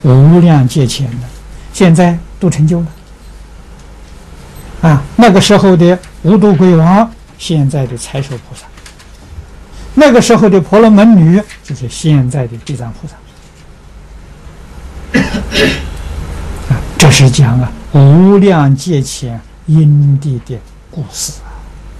无量劫前的，现在都成就了。那个时候的无毒鬼王，现在的财首菩萨；那个时候的婆罗门女，就是现在的地藏菩萨。这是讲无量劫前因地的故事。